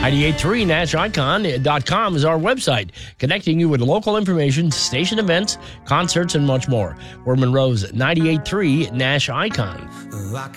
983nashicon.com is our website, connecting you with local information, station events, concerts, and much more. We're Monroe's 98.3 Nash Icon.